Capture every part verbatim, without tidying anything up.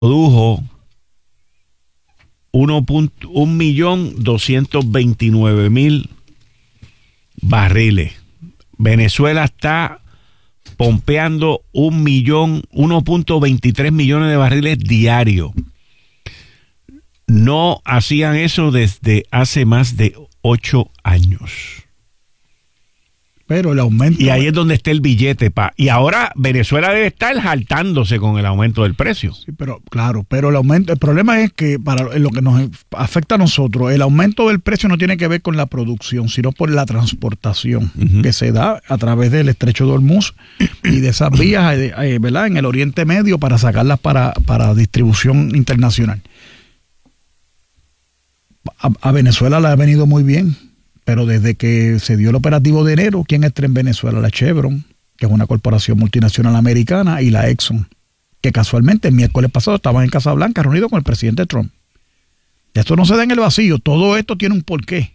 produjo un millón doscientos veintinueve mil barriles. Venezuela está pompeando un millón, uno punto veintitrés millones de barriles diarios. No hacían eso desde hace más de ocho años. Pero el aumento... Y ahí es donde está el billete, pa. Y ahora Venezuela debe estar jaltándose con el aumento del precio. Sí, pero claro, pero el aumento, el problema es que para lo que nos afecta a nosotros, el aumento del precio no tiene que ver con la producción, sino por la transportación uh-huh. que se da a través del Estrecho de Hormuz y de esas vías, eh, ¿verdad?, en el Oriente Medio para sacarlas para, para distribución internacional. A, a Venezuela le ha venido muy bien. Pero desde que se dio el operativo de enero, ¿quién está en Venezuela? La Chevron, que es una corporación multinacional americana, y la Exxon, que casualmente el miércoles pasado estaban en Casablanca reunidos con el presidente Trump. Esto no se da en el vacío, todo esto tiene un porqué.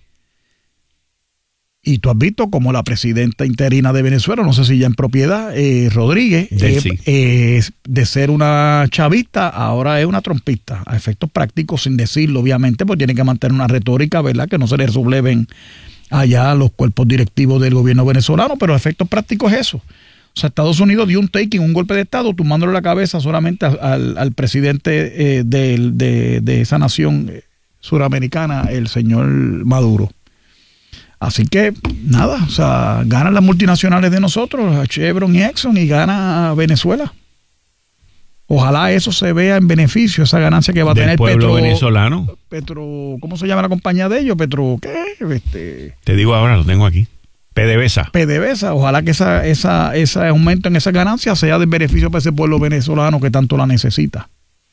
Y tú has visto como la presidenta interina de Venezuela, no sé si ya en propiedad, eh, Rodríguez, eh, sí. eh, de ser una chavista, ahora es una trompista, a efectos prácticos, sin decirlo, obviamente, pues tiene que mantener una retórica, ¿verdad?, que no se le subleven allá los cuerpos directivos del gobierno venezolano, pero a efectos prácticos es eso. O sea, Estados Unidos dio un taking, un golpe de Estado, tumbándole la cabeza solamente al, al presidente eh, de, de, de esa nación suramericana, el señor Maduro. Así que, nada, o sea, ganan las multinacionales de nosotros, Chevron y Exxon, y gana Venezuela. Ojalá eso se vea en beneficio, esa ganancia que va a del tener pueblo Petro, venezolano. Petro, ¿cómo se llama la compañía de ellos? Petro, ¿qué? Este, Te digo ahora, lo tengo aquí. PDVSA. PDVSA, ojalá que esa, esa, ese aumento en esa ganancia sea de beneficio para ese pueblo venezolano que tanto la necesita.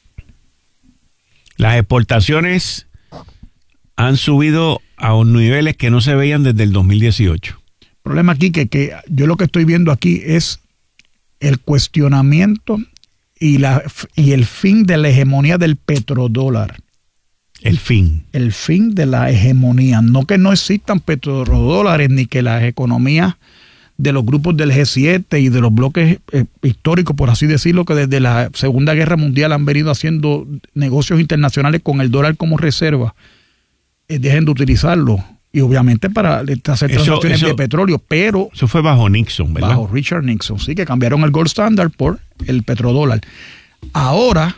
Las exportaciones han subido a unos niveles que no se veían desde el dos mil dieciocho. El problema aquí que, que yo lo que estoy viendo aquí es el cuestionamiento y, la, y el fin de la hegemonía del petrodólar. El fin. El fin de la hegemonía. No que no existan petrodólares ni que las economías de los grupos del G siete y de los bloques eh, históricos, por así decirlo, que desde la Segunda Guerra Mundial han venido haciendo negocios internacionales con el dólar como reserva, eh, dejen de utilizarlo. Y obviamente para hacer transacciones eso, eso, de petróleo, pero... Eso fue bajo Nixon, ¿verdad? Bajo Richard Nixon, sí, que cambiaron el gold standard por el petrodólar. Ahora,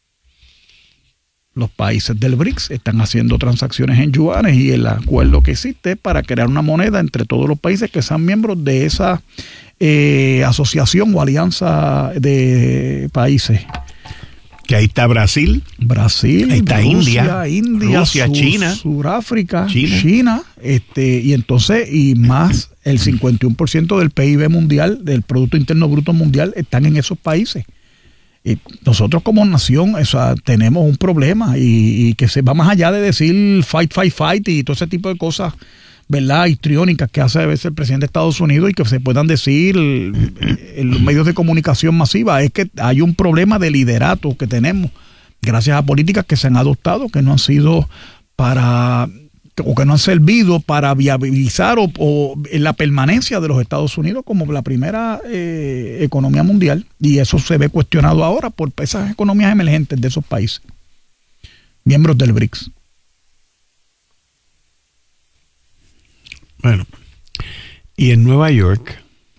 los países del B R I C S están haciendo transacciones en yuanes y el acuerdo que existe para crear una moneda entre todos los países que sean miembros de esa eh, asociación o alianza de países. Que ahí está Brasil. Brasil, ahí está Rusia, India, India, Rusia, Sur, China, Suráfrica, China, China este, y entonces, y más el cincuenta y uno por ciento del P I B mundial, del Producto Interno Bruto Mundial, están en esos países. Y nosotros como nación, o sea, tenemos un problema y, y que se va más allá de decir fight, fight, fight y todo ese tipo de cosas, ¿verdad?, histriónicas que hace a veces el presidente de Estados Unidos y que se puedan decir en los medios de comunicación masiva. Es que hay un problema de liderato que tenemos gracias a políticas que se han adoptado que no han sido para o que no han servido para viabilizar o, o la permanencia de los Estados Unidos como la primera eh, economía mundial, y eso se ve cuestionado ahora por esas economías emergentes de esos países miembros del B R I C S. Bueno, y en Nueva York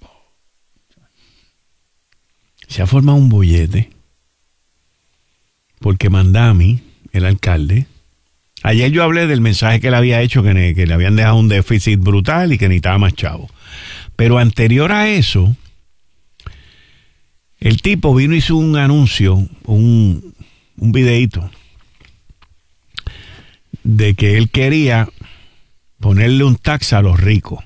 se ha formado un bollete porque Mandami, el alcalde, ayer yo hablé del mensaje que le había hecho, que, ne, que le habían dejado un déficit brutal y que necesitaba más chavo. Pero anterior a eso, el tipo vino y hizo un anuncio, un, un videíto, de que él quería ponerle un tax a los ricos.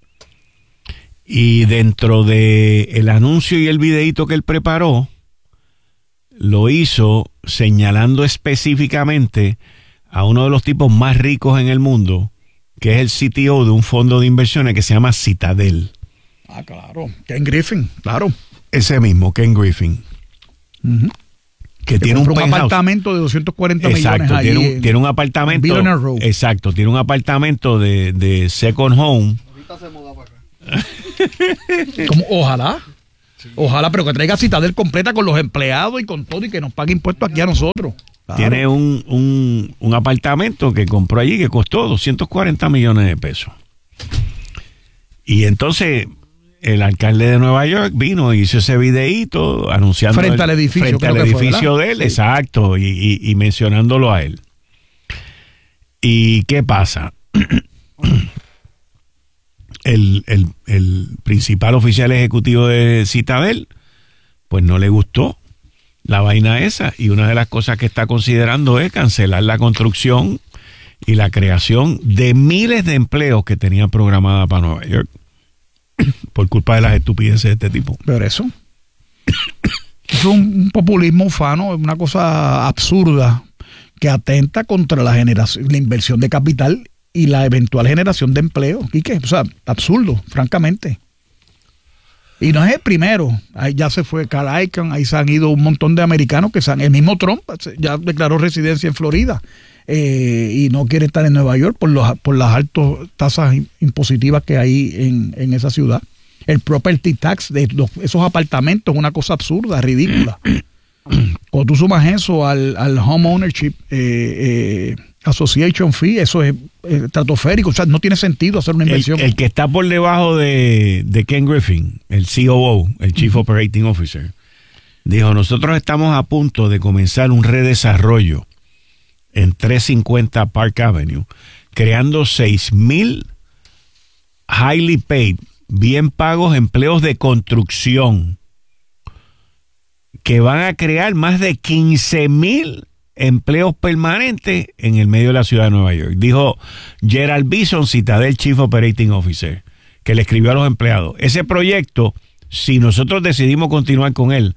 Y dentro de el anuncio y el videíto que él preparó, lo hizo señalando específicamente a uno de los tipos más ricos en el mundo, que es el C T O de un fondo de inversiones que se llama Citadel. Ah, claro. Ken Griffin, claro. Ese mismo, Ken Griffin. Uh-huh. Que, que tiene un, un apartamento de doscientos cuarenta exacto, millones tiene un, en, tiene un apartamento. Billionaire Row. Exacto, tiene un apartamento de, de second home. Ahorita se muda para acá. Como, ojalá. Ojalá, pero que traiga Citadel completa con los empleados y con todo y que nos pague impuestos aquí a nosotros. Claro. Tiene un, un, un apartamento que compró allí que costó doscientos cuarenta millones de pesos. Y entonces el alcalde de Nueva York vino y hizo ese videíto anunciando frente al edificio, frente al edificio de él, sí. Exacto, y, y, y mencionándolo a él. ¿Y qué pasa? el, el, el principal oficial ejecutivo de Citadel, pues no le gustó la vaina esa, y una de las cosas que está considerando es cancelar la construcción y la creación de miles de empleos que tenían programada para Nueva York por culpa de las estupideces de este tipo. Pero eso es un, un populismo ufano, una cosa absurda que atenta contra la generación, la inversión de capital y la eventual generación de empleo. ¿Y qué? O sea, absurdo, francamente. Y no es el primero. Ahí ya se fue Carl Icahn, ahí se han ido un montón de americanos que se han... El mismo Trump ya declaró residencia en Florida eh, y no quiere estar en Nueva York por, los, por las altas tasas impositivas que hay en, en esa ciudad. El property tax de los, esos apartamentos es una cosa absurda, ridícula. Cuando tú sumas eso al, al Home Ownership eh, eh, Association Fee, eso es eh, estratosférico. O sea, no tiene sentido hacer una inversión. El, el que está por debajo de, de Ken Griffin, el C O O, el Chief Operating Officer, dijo, nosotros estamos a punto de comenzar un redesarrollo en trescientos cincuenta Park Avenue, creando seis mil highly paid, bien pagos empleos de construcción, que van a crear más de quince mil empleos permanentes en el medio de la ciudad de Nueva York. Dijo Gerald Bison, Citadel Chief Operating Officer, que le escribió a los empleados. Ese proyecto, si nosotros decidimos continuar con él,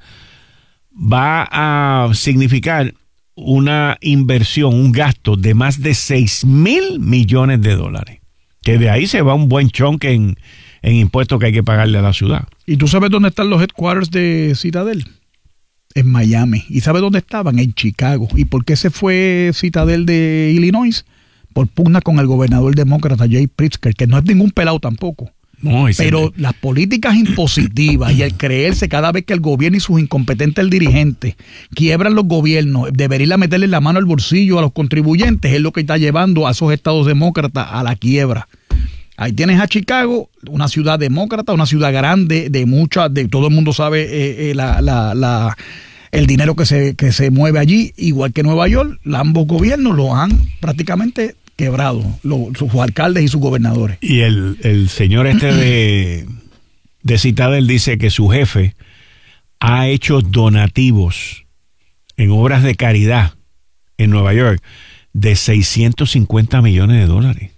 va a significar una inversión, un gasto de más de seis mil millones de dólares. Que de ahí se va un buen chonque en, en impuestos que hay que pagarle a la ciudad. ¿Y tú sabes dónde están los headquarters de Citadel? En Miami. ¿Y sabe dónde estaban? En Chicago. ¿Y por qué se fue Citadel de Illinois? Por pugna con el gobernador demócrata Jay Pritzker, que no es ningún pelado tampoco. No, pero las políticas impositivas y el creerse cada vez que el gobierno y sus incompetentes dirigentes quiebran los gobiernos, debería meterle la mano al bolsillo a los contribuyentes, es lo que está llevando a esos estados demócratas a la quiebra. Ahí tienes a Chicago, una ciudad demócrata, una ciudad grande, de mucha, de todo el mundo sabe eh, eh, la, la, la, el dinero que se, que se mueve allí, igual que Nueva York. Ambos gobiernos lo han prácticamente quebrado, lo, sus alcaldes y sus gobernadores. Y el, el señor este de, de Citadel dice que su jefe ha hecho donativos en obras de caridad en Nueva York de seiscientos cincuenta millones de dólares.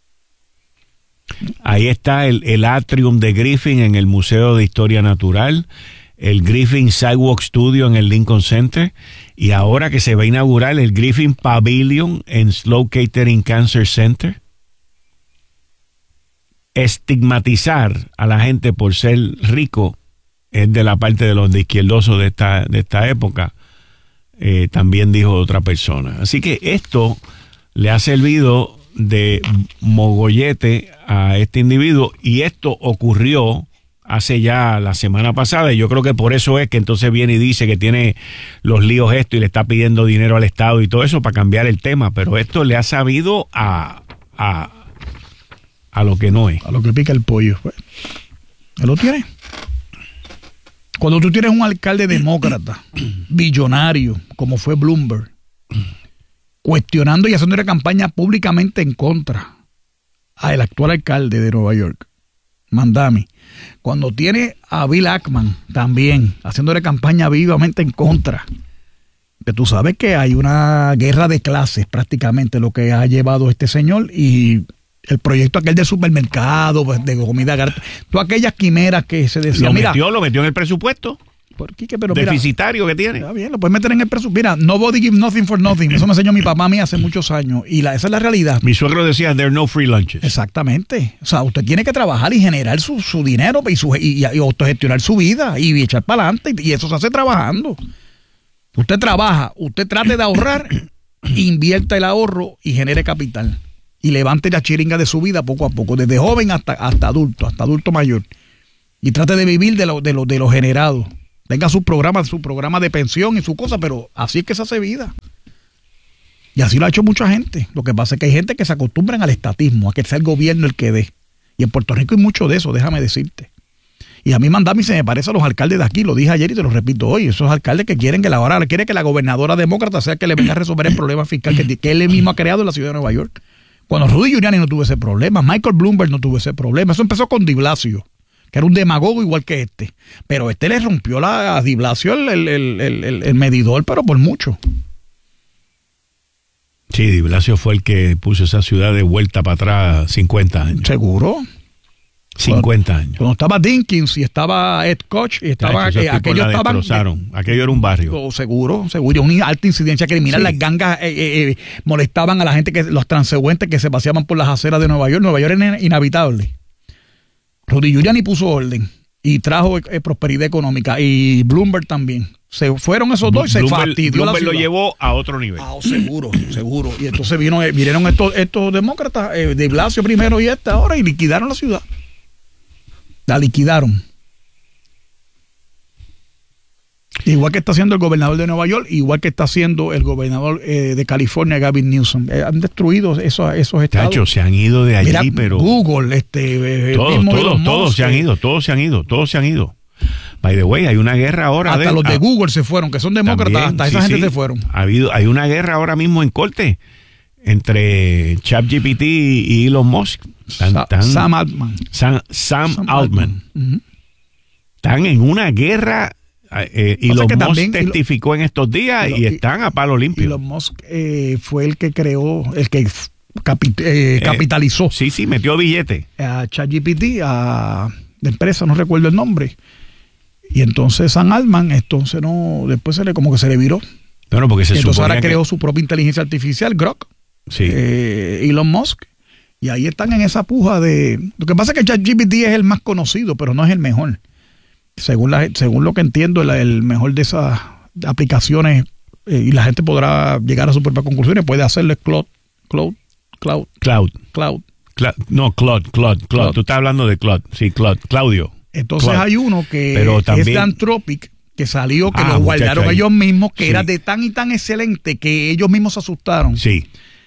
Ahí está el, el atrium de Griffin en el Museo de Historia Natural, el Griffin Sidewalk Studio en el Lincoln Center, y ahora que se va a inaugurar el Griffin Pavilion en Slow Catering Cancer Center. Estigmatizar a la gente por ser rico es de la parte de los de izquierdosos de esta, de esta época, eh, también dijo otra persona. Así que esto le ha servido de mogollete a este individuo, y esto ocurrió hace ya la semana pasada, y yo creo que por eso es que entonces viene y dice que tiene los líos esto y le está pidiendo dinero al Estado y todo eso para cambiar el tema, pero esto le ha sabido a a, a lo que no es. A lo que pica el pollo. Pues. Él lo tiene. Cuando tú tienes un alcalde demócrata, billonario, como fue Bloomberg, cuestionando y haciendo una campaña públicamente en contra al actual alcalde de Nueva York, Mandami, cuando tiene a Bill Ackman también haciéndole campaña vivamente en contra, que tú sabes que hay una guerra de clases prácticamente lo que ha llevado este señor, y el proyecto aquel de supermercado, de comida, todas aquellas quimeras que se decían. Lo mira, metió, lo metió en el presupuesto. Por Quique, pero deficitario mira, que tiene. Está bien, lo puedes meter en el presupuesto. Mira, nobody give nothing for nothing. Eso me enseñó mi papá a mí hace muchos años. Y la, esa es la realidad. Mi suegro decía, there are no free lunches. Exactamente. O sea, usted tiene que trabajar y generar su, su dinero y, su, y, y autogestionar su vida y echar para adelante. Y eso se hace trabajando. Usted trabaja, usted trate de ahorrar, invierta el ahorro y genere capital. Y levante la chiringa de su vida poco a poco, desde joven hasta, hasta adulto, hasta adulto mayor. y trate de vivir de lo, de lo, de lo generado. Tenga su programa, su programa de pensión y su cosa, pero así es que se hace vida. Y así lo ha hecho mucha gente. Lo que pasa es que hay gente que se acostumbran al estatismo, a que sea el gobierno el que dé. Y en Puerto Rico hay mucho de eso, déjame decirte. Y a mí Mandami se me parece a los alcaldes de aquí, lo dije ayer y te lo repito hoy, esos alcaldes que quieren que la ahora quiere que la gobernadora demócrata sea que le venga a resolver el problema fiscal que, que él mismo ha creado en la ciudad de Nueva York. Cuando Rudy Giuliani no tuvo ese problema, Michael Bloomberg no tuvo ese problema, eso empezó con Di Blasio, que era un demagogo igual que este, pero este le rompió la, a Di Blasio el, el, el, el, el medidor, pero por mucho. Sí, Di Blasio fue el que puso esa ciudad de vuelta para atrás cincuenta años. ¿Seguro? cincuenta años. Cuando estaba Dinkins y estaba Ed Koch y estaba Chacho, eh, aquellos estaban destrozaron. Aquello era un barrio. oh, seguro, seguro, una alta incidencia criminal, sí. Las gangas eh, eh, eh, molestaban a la gente, que los transeúntes que se paseaban por las aceras de Nueva York. Nueva York era inhabitable. Rudy Giuliani puso orden y trajo eh, prosperidad económica, y Bloomberg también. Se fueron esos dos y se fastidió la ciudad. Bloomberg lo llevó a otro nivel. Ah, seguro, seguro. Y entonces vino, vinieron estos, estos demócratas, eh, de Blasio primero y este ahora, y liquidaron la ciudad. La liquidaron. Igual que está haciendo el gobernador de Nueva York, igual que está haciendo el gobernador eh, de California, Gavin Newsom. Eh, han destruido esos, esos estados. Chacho, se han ido de allí, Mira, pero... Google, este... Todos, todos, todos se han ido, todos se han ido, todos se han ido. By the way, hay una guerra ahora. Hasta de, los de a, Google se fueron, que son demócratas, también, hasta sí, esa gente sí. se fueron. Ha habido, hay una guerra ahora mismo en corte entre ChatGPT y Elon Musk. Tan, Sa tan, Sam Altman. Sam, Sam, Sam Altman. Altman. Uh-huh. Están en una guerra. Eh, Elon Musk también, testificó en estos días y, lo, y están a palo limpio. Elon Musk eh, fue el que creó, el que capi, eh, capitalizó. Eh, sí, sí, metió billete. A ChatGPT, a la empresa, no recuerdo el nombre. Y entonces Sam Altman, entonces no, después se le como que se le viró. Bueno, porque se entonces ahora que... creó su propia inteligencia artificial, Grok. Sí. Eh, Elon Musk. Y ahí están en esa puja de... Lo que pasa es que ChatGPT es el más conocido, pero no es el mejor. Según, la, según lo que entiendo, el, el mejor de esas aplicaciones, eh, y la gente podrá llegar a sus propias conclusiones, puede hacerle Cloud, Cloud, Cloud, Cloud, Cloud. Cla no, Claude, Claude, Claude. Tú estás hablando de Claude, sí, Claude, Claudio. Entonces Claude. Hay uno que Pero es también... de Anthropic, que salió, que ah, lo guardaron muchacho, ellos mismos, que sí. era de tan y tan excelente que ellos mismos se asustaron. Sí.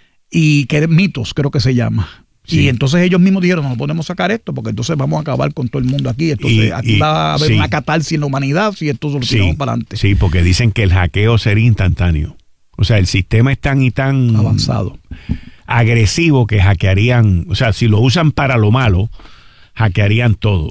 Y que es Mitos, creo que se llama. Sí. Y entonces ellos mismos dijeron, no, no podemos sacar esto porque entonces vamos a acabar con todo el mundo aquí. Entonces y, aquí y, va a haber sí. una catarsis en la humanidad si esto lo tiramos sí, para adelante. Sí, porque dicen que el hackeo sería instantáneo. O sea, el sistema es tan y tan... avanzado. Agresivo que hackearían... O sea, si lo usan para lo malo, hackearían todo.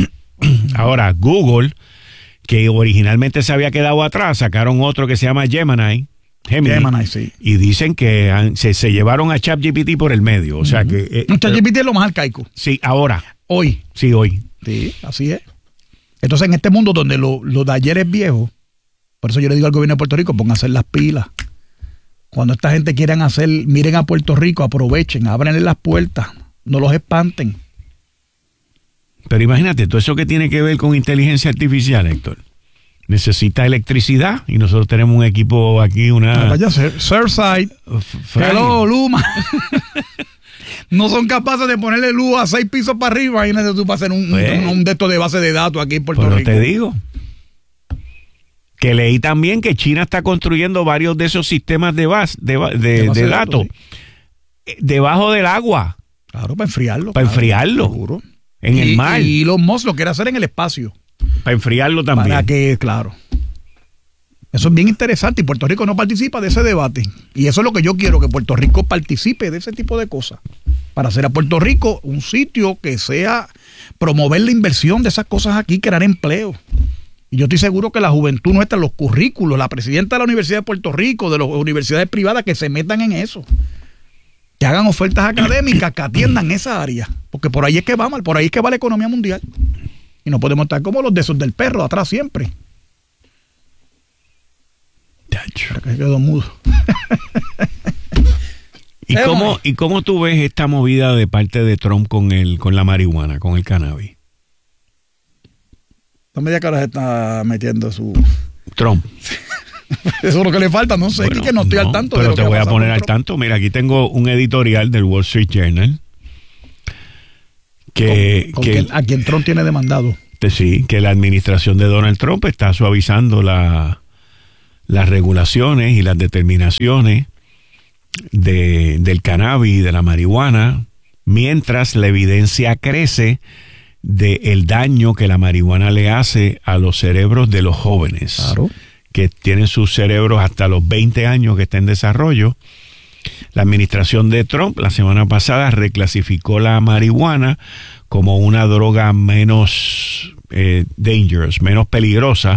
Ahora, Google, que originalmente se había quedado atrás, sacaron otro que se llama Gemini. Gemini, Gemini, sí. Y dicen que han, se, se llevaron a ChatGPT por el medio. O sea uh-huh. que... Eh, ChatGPT es lo más arcaico. Sí, ahora. Hoy. Sí, hoy. Sí, así es. Entonces, en este mundo donde lo, lo de ayer es viejo, por eso yo le digo al gobierno de Puerto Rico, pónganse las pilas. Cuando esta gente quieran hacer, miren a Puerto Rico, aprovechen, ábranle las puertas, no los espanten. Pero imagínate, todo eso que tiene que ver con inteligencia artificial, Héctor. Necesita electricidad y nosotros tenemos un equipo aquí, una... Vaya, Surfside, hello, Luma. No son capaces de ponerle luz a seis pisos para arriba. Imagínate tú para hacer un, pues, un, un de estos de base de datos aquí en Puerto pero Rico. Te digo que leí también que China está construyendo varios de esos sistemas de base, de, de, de, de datos, sí. debajo del agua. Claro, para enfriarlo. Para claro, enfriarlo. Seguro. En y, el mar. Y los Musk lo quiere hacer en el espacio. Para enfriarlo también. Para que, claro. Eso es bien interesante y Puerto Rico no participa de ese debate. Y eso es lo que yo quiero, que Puerto Rico participe de ese tipo de cosas. Para hacer a Puerto Rico un sitio que sea promover la inversión de esas cosas aquí, crear empleo. Y yo estoy seguro que la juventud nuestra, los currículos, la presidenta de la Universidad de Puerto Rico, de las universidades privadas, que se metan en eso. Que hagan ofertas académicas, que atiendan esa área. Porque por ahí es que vamos, por ahí es que va la economía mundial. Y no podemos estar como los de esos del perro, atrás siempre. Que quedó mudo. ¿Y cómo, ¿Y cómo tú ves esta movida de parte de Trump con el con la marihuana, con el cannabis? La media cara se está metiendo su... Trump. Eso es lo que le falta, no sé, bueno, que no estoy no, al tanto. Pero de lo te que voy a poner al Trump. tanto. Mira, aquí tengo un editorial del Wall Street Journal. Que, ¿Con, con que, quien, a quien Trump tiene demandado. Sí, que la administración de Donald Trump está suavizando la, las regulaciones y las determinaciones de, del cannabis y de la marihuana, mientras la evidencia crece del daño que la marihuana le hace a los cerebros de los jóvenes, claro, que tienen sus cerebros hasta los veinte años que está en desarrollo. La administración de Trump la semana pasada reclasificó la marihuana como una droga menos eh, dangerous, menos peligrosa.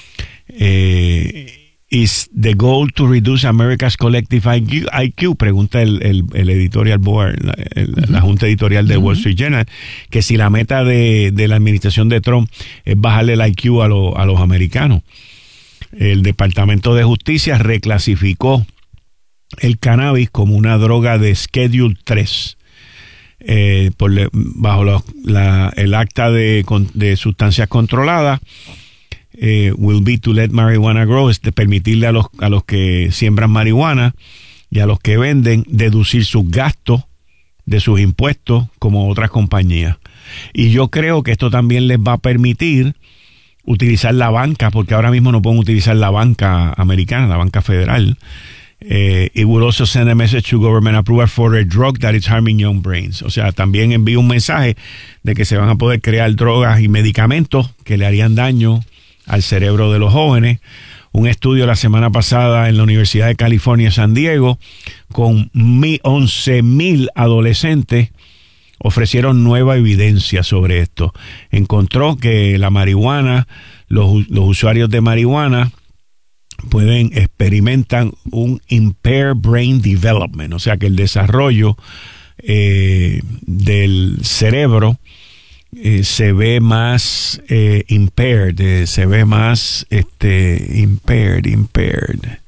Eh, ¿Is the goal to reduce America's collective I Q? Pregunta el, el, el editorial board, la, el, uh-huh. la junta editorial de uh-huh. Wall Street Journal, que si la meta de, de la administración de Trump es bajarle el I Q a, lo, a los americanos. El Departamento de Justicia reclasificó el cannabis como una droga de Schedule tres. Eh, por le, bajo la, la, el acta de, de sustancias controladas, eh, will be to let marijuana grow, es de permitirle a los, a los que siembran marihuana y a los que venden deducir sus gastos de sus impuestos como otras compañías. Y yo creo que esto también les va a permitir utilizar la banca, porque ahora mismo no pueden utilizar la banca americana, la banca federal. Eh, it will also send a message to government approval for a drug that is harming young brains. O sea, también envía un mensaje de que se van a poder crear drogas y medicamentos que le harían daño al cerebro de los jóvenes. Un estudio la semana pasada en la Universidad de California, San Diego, con once mil adolescentes, ofrecieron nueva evidencia sobre esto. Encontró que la marihuana, los, los usuarios de marihuana pueden experimentar un impaired brain development, o sea que el desarrollo eh, del cerebro eh, se ve más eh, impaired, eh, se ve más este impaired, impaired.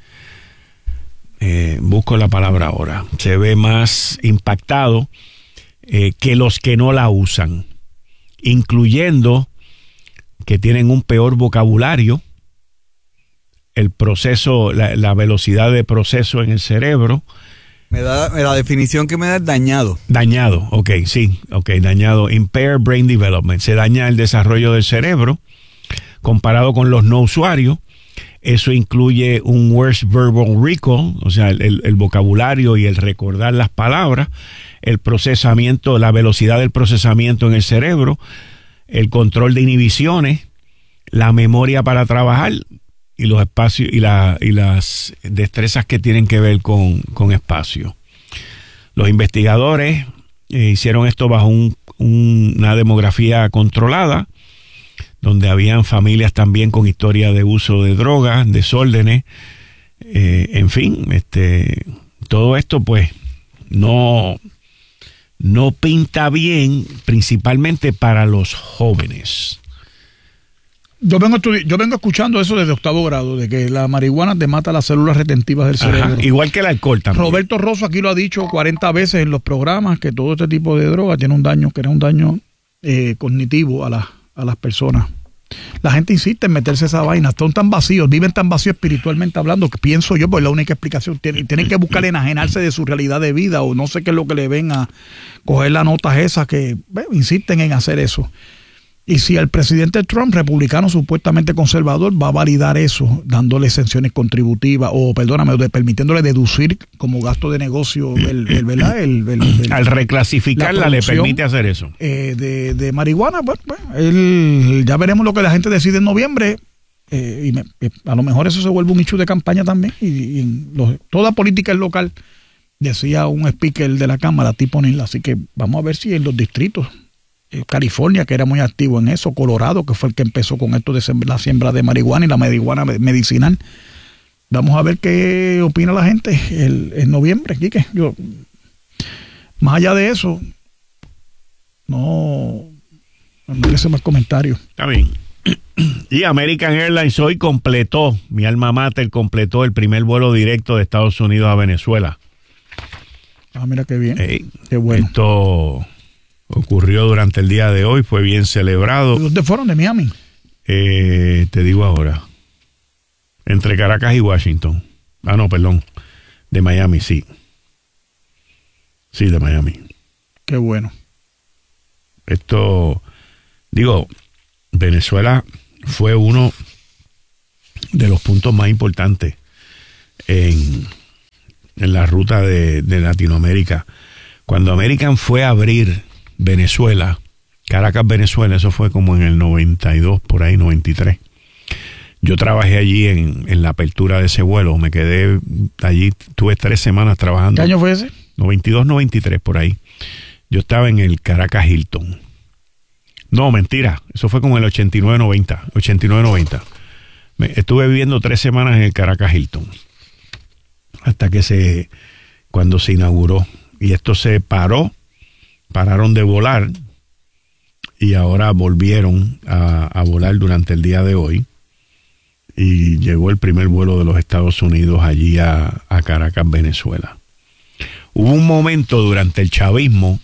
Eh, busco la palabra ahora. Se ve más impactado eh, que los que no la usan, incluyendo que tienen un peor vocabulario, el proceso, la, la velocidad de proceso en el cerebro. Me da, la definición que me da es dañado. Dañado, ok, sí, ok, dañado. Impaired brain development. Se daña el desarrollo del cerebro comparado con los no usuarios. Eso incluye un worse verbal recall, o sea, el, el, el vocabulario y el recordar las palabras, el procesamiento, la velocidad del procesamiento en el cerebro, el control de inhibiciones, la memoria para trabajar y los espacios y, la, y las destrezas que tienen que ver con, con espacio. Los investigadores eh, hicieron esto bajo un, un, una demografía controlada, donde habían familias también con historia de uso de drogas, desórdenes, eh, en fin, este, todo esto pues no, no pinta bien, principalmente para los jóvenes. Yo vengo, estudi- yo vengo escuchando eso desde octavo grado, de que la marihuana te mata las células retentivas del cerebro. Ajá, igual que el alcohol también. Roberto Rosso aquí lo ha dicho cuarenta veces en los programas, que todo este tipo de droga tiene un daño, que era un daño eh, cognitivo a, la, a las personas. La gente insiste en meterse esa vaina, están tan vacíos, viven tan vacíos espiritualmente hablando, que pienso yo, pues la única explicación, tienen, tienen que buscar enajenarse de su realidad de vida, o no sé qué es lo que le ven a coger las notas esas que bueno, insisten en hacer eso. Y si el presidente Trump, republicano supuestamente conservador, va a validar eso, dándole exenciones contributivas, o perdóname, de, permitiéndole deducir como gasto de negocio, el, el, ¿verdad? El, el, el, Al reclasificarla le permite hacer eso. Eh, de, de marihuana, pues, pues el, ya veremos lo que la gente decide en noviembre. Eh, y me, a lo mejor eso se vuelve un issue de campaña también. Y, y en los, toda política es local, decía un speaker de la Cámara, tipo Neil. Así que vamos a ver si en los distritos, California, que era muy activo en eso, Colorado, que fue el que empezó con esto de la siembra de marihuana y la marihuana medicinal. Vamos a ver qué opina la gente el, en noviembre, Quique. Yo, más allá de eso, no, no merece más comentarios. Está bien. Y American Airlines hoy completó, mi alma mater completó el primer vuelo directo de Estados Unidos a Venezuela. Ah, mira qué bien. Hey, qué bueno. Esto ocurrió durante el día de hoy, fue bien celebrado. ¿De dónde fueron? ¿De Miami? Eh, te digo ahora. Entre Caracas y Washington. Ah, no, perdón. De Miami, sí. Sí, de Miami. Qué bueno. Esto, digo, Venezuela fue uno de los puntos más importantes en, en la ruta de, de Latinoamérica. Cuando American fue a abrir Venezuela, Caracas, Venezuela, eso fue como en el noventa y dos, por ahí, noventa y tres. Yo trabajé allí en, en la apertura de ese vuelo. Me quedé allí, tuve tres semanas trabajando. ¿Qué año fue ese? noventa y dos, noventa y tres, por ahí. Yo estaba en el Caracas Hilton. No, mentira. Eso fue como en el ochenta y nueve, noventa. ochenta y nueve, noventa. Me, estuve viviendo tres semanas en el Caracas Hilton. Hasta que se... Cuando se inauguró. Y esto se paró. Pararon de volar. Y ahora volvieron a, a volar durante el día de hoy. Y llegó el primer vuelo de los Estados Unidos allí a, a Caracas, Venezuela. Hubo un momento durante el chavismo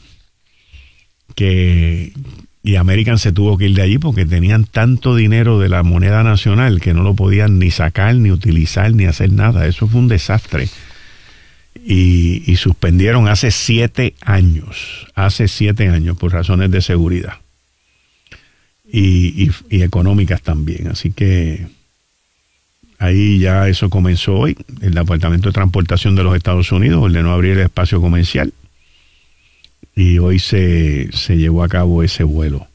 que... Y American se tuvo que ir de allí porque tenían tanto dinero de la moneda nacional que no lo podían ni sacar, ni utilizar, ni hacer nada. Eso fue un desastre. Y, y suspendieron hace siete años. Hace siete años por razones de seguridad. Y, y, y económicas también. Así que ahí ya eso comenzó hoy. El Departamento de Transportación de los Estados Unidos ordenó abrir el espacio comercial. Y hoy se, se llevó a cabo ese vuelo.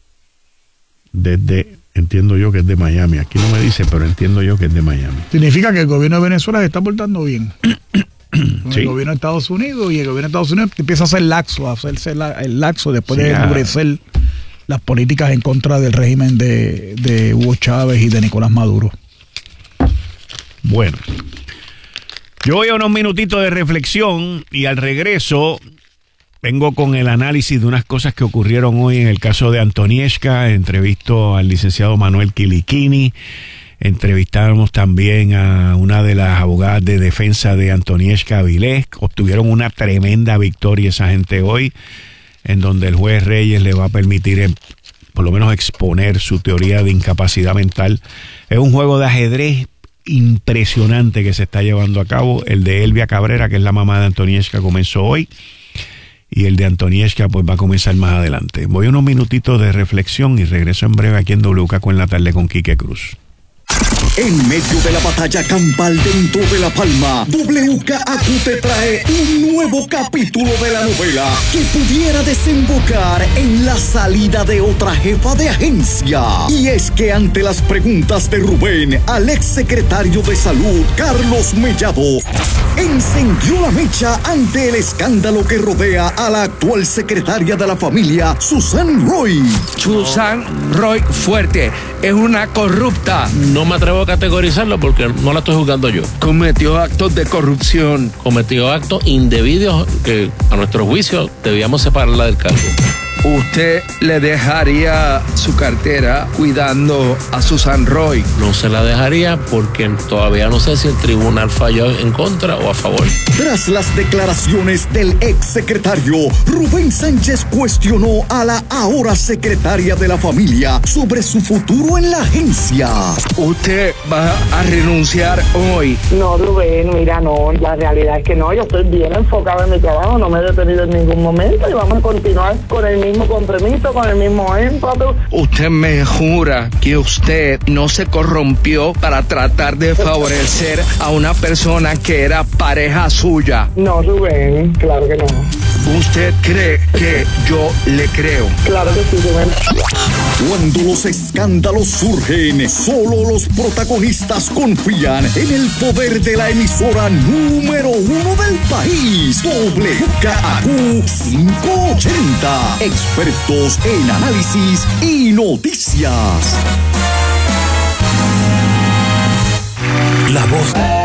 Desde, entiendo yo que es de Miami. Aquí no me dice, pero entiendo yo que es de Miami. Significa que el gobierno de Venezuela se está portando bien. Con Sí. el gobierno de Estados Unidos, y el gobierno de Estados Unidos empieza a hacer laxo, a hacerse la, el laxo después Sí, de ah. endurecer las políticas en contra del régimen de, de Hugo Chávez y de Nicolás Maduro. Bueno, yo voy a unos minutitos de reflexión y al regreso vengo con el análisis de unas cosas que ocurrieron hoy en el caso de Antonieshka. Entrevisto al licenciado Manuel Kiliquini. Entrevistamos también a una de las abogadas de defensa de Antonieshka Avilés. Obtuvieron una tremenda victoria esa gente hoy, en donde el juez Reyes le va a permitir, eh, por lo menos, exponer su teoría de incapacidad mental. Es un juego de ajedrez impresionante que se está llevando a cabo. El de Elvia Cabrera, que es la mamá de Antonieshka, comenzó hoy. Y el de Antonieshka pues va a comenzar más adelante. Voy a unos minutitos de reflexión y regreso en breve aquí en W K Q en la tarde con Quique Cruz. En medio de la batalla campal dentro de La Palma, W K Q te trae un nuevo capítulo de la novela que pudiera desembocar en la salida de otra jefa de agencia. Y es que ante las preguntas de Rubén al ex secretario de Salud, Carlos Mellado, encendió la mecha ante el escándalo que rodea a la actual secretaria de la familia, Susan Roy. Susan Roy Fuerte es una corrupta. No me atrevo a categorizarlo porque no la estoy juzgando yo. Cometió actos de corrupción. Cometió actos indebidos que a nuestro juicio debíamos separarla del cargo. ¿Usted le dejaría su cartera cuidando a Susan Roy? No se la dejaría porque todavía no sé si el tribunal falló en contra o a favor. Tras las declaraciones del ex secretario, Rubén Sánchez cuestionó a la ahora secretaria de la familia sobre su futuro en la agencia. ¿Usted va a renunciar hoy? No, Rubén, mira, no, la realidad es que no, yo estoy bien enfocado en mi trabajo, no me he detenido en ningún momento y vamos a continuar con el mismo compromiso, con el mismo ímpetu. ¿Usted me jura que usted no se corrompió para tratar de favorecer a una persona que era pareja suya? No, Rubén, claro que no. ¿Usted cree que yo le creo? Claro que sí, Rubén. Cuando los escándalos surgen, solo los protagonistas confían en el poder de la emisora número uno del país, W K Q quinientos ochenta. Expertos en análisis y noticias. La voz